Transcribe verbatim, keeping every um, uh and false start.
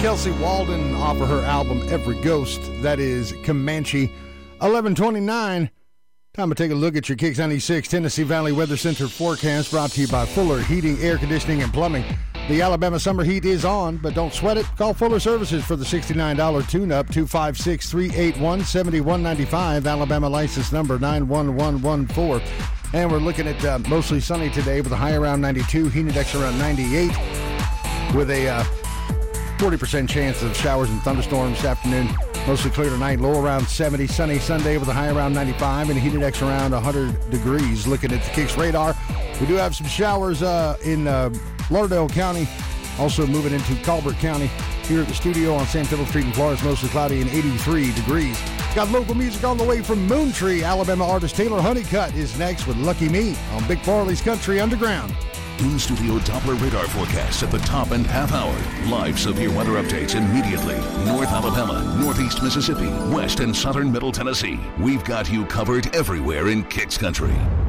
Kelsey Walden off of her album Every Ghost. That is Comanche. eleven twenty-nine. Time to take a look at your Kicks ninety-six Tennessee Valley Weather Center forecast, brought to you by Fuller Heating, Air Conditioning, and Plumbing. The Alabama summer heat is on, but don't sweat it. Call Fuller Services for the sixty-nine dollars tune-up, two five six, three eight one, seven one nine five, Alabama license number nine one one one four. And we're looking at uh, mostly sunny today with a high around ninety-two, heat index around ninety-eight, with a uh, forty percent chance of showers and thunderstorms this afternoon. Mostly clear tonight, low around seventy, sunny Sunday with a high around ninety-five, and a heat index around one hundred degrees. Looking at the Kicks radar, we do have some showers uh, in uh, Lauderdale County, also moving into Colbert County. Here at the studio on San Philip Street in Florence, mostly cloudy and eighty-three degrees. Got local music on the way from Moontree. Alabama artist Taylor Honeycutt is next with Lucky Me on Big Farley's Country Underground. In-studio Doppler radar forecast at the top and half hour. Live severe weather updates immediately. North Alabama, Northeast Mississippi, West and Southern Middle Tennessee. We've got you covered everywhere in Kicks Country.